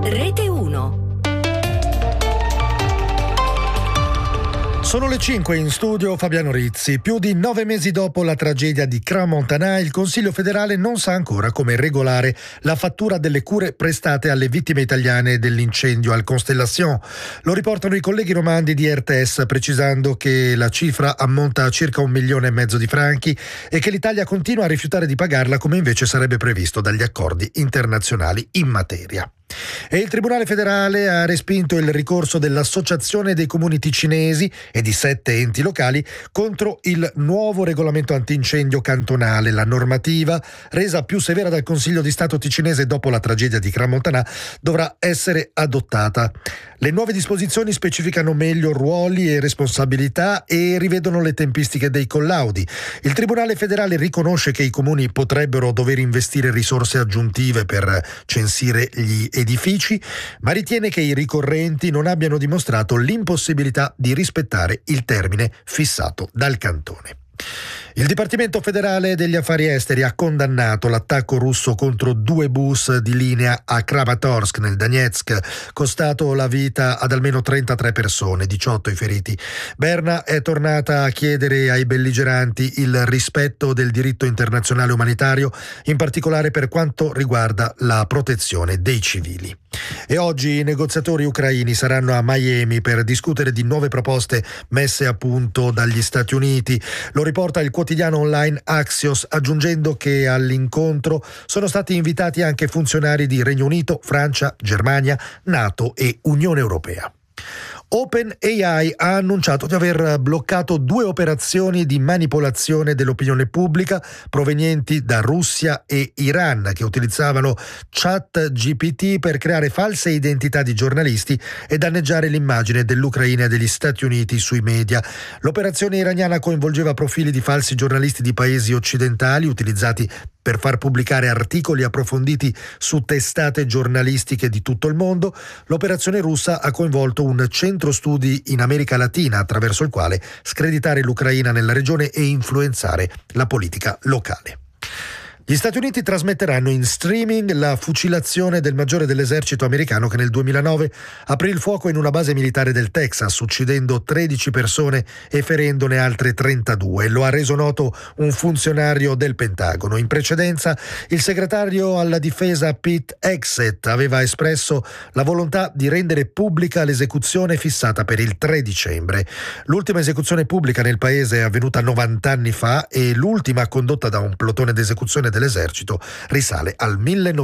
Rete 1. Sono le 5 in studio Fabiano Rizzi. Più di 9 mesi dopo la tragedia di Crans-Montana, il Consiglio federale non sa ancora come regolare la fattura delle cure prestate alle vittime italiane dell'incendio al Constellation. Lo riportano i colleghi romandi di RTS, precisando che la cifra ammonta a circa 1,5 milioni di franchi e che l'Italia continua a rifiutare di pagarla, come invece sarebbe previsto dagli accordi internazionali in materia. E il Tribunale federale ha respinto il ricorso dell'Associazione dei Comuni Ticinesi e di 7 enti locali contro il nuovo regolamento antincendio cantonale. La normativa, resa più severa dal Consiglio di Stato ticinese dopo la tragedia di Crans-Montana, dovrà essere adottata. Le nuove disposizioni specificano meglio ruoli e responsabilità e rivedono le tempistiche dei collaudi. Il Tribunale federale riconosce che i comuni potrebbero dover investire risorse aggiuntive per censire gli edifici, ma ritiene che i ricorrenti non abbiano dimostrato l'impossibilità di rispettare il termine fissato dal cantone. Il Dipartimento federale degli affari esteri ha condannato l'attacco russo contro 2 bus di linea a Kramatorsk nel Donetsk, costato la vita ad almeno 33 persone, 18 i feriti. Berna è tornata a chiedere ai belligeranti il rispetto del diritto internazionale umanitario, in particolare per quanto riguarda la protezione dei civili. E oggi i negoziatori ucraini saranno a Miami per discutere di nuove proposte messe a punto dagli Stati Uniti. Lo riporta il quotidiano online Axios, aggiungendo che all'incontro sono stati invitati anche funzionari di Regno Unito, Francia, Germania, NATO e Unione Europea. OpenAI ha annunciato di aver bloccato 2 operazioni di manipolazione dell'opinione pubblica provenienti da Russia e Iran, che utilizzavano ChatGPT per creare false identità di giornalisti e danneggiare l'immagine dell'Ucraina e degli Stati Uniti sui media. L'operazione iraniana coinvolgeva profili di falsi giornalisti di paesi occidentali utilizzati per far pubblicare articoli approfonditi su testate giornalistiche di tutto il mondo. L'operazione russa ha coinvolto un centro studi in America Latina, attraverso il quale screditare l'Ucraina nella regione e influenzare la politica locale. Gli Stati Uniti trasmetteranno in streaming la fucilazione del maggiore dell'esercito americano che nel 2009 aprì il fuoco in una base militare del Texas, uccidendo 13 persone e ferendone altre 32. Lo ha reso noto un funzionario del Pentagono. In precedenza, il segretario alla difesa Pete Hegseth aveva espresso la volontà di rendere pubblica l'esecuzione fissata per il 3 dicembre. L'ultima esecuzione pubblica nel paese è avvenuta 90 anni fa e l'ultima condotta da un plotone d'esecuzione dell'esercito risale al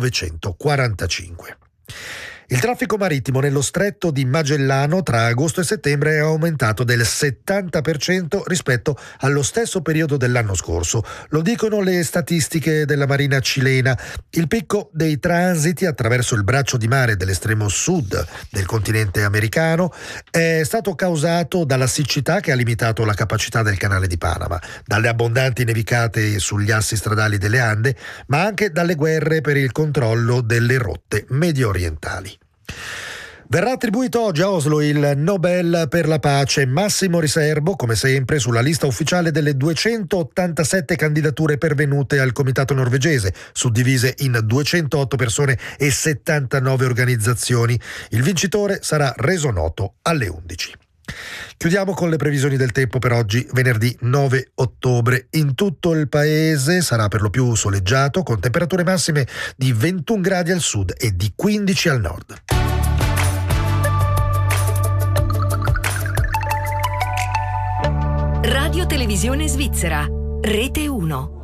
1945. Il traffico marittimo nello stretto di Magellano tra agosto e settembre è aumentato del 70% rispetto allo stesso periodo dell'anno scorso. Lo dicono le statistiche della Marina cilena. Il picco dei transiti attraverso il braccio di mare dell'estremo sud del continente americano è stato causato dalla siccità che ha limitato la capacità del canale di Panama, dalle abbondanti nevicate sugli assi stradali delle Ande, ma anche dalle guerre per il controllo delle rotte medio-orientali. Verrà attribuito oggi a Oslo il Nobel per la pace. Massimo Riserbo, come sempre, sulla lista ufficiale delle 287 candidature pervenute al comitato norvegese, suddivise in 208 persone e 79 organizzazioni. Il vincitore sarà reso noto alle 11. Chiudiamo con le previsioni del tempo per oggi, venerdì 9 ottobre. In tutto il paese sarà per lo più soleggiato, con temperature massime di 21 gradi al sud e di 15 al nord. Radio Televisione Svizzera, Rete 1.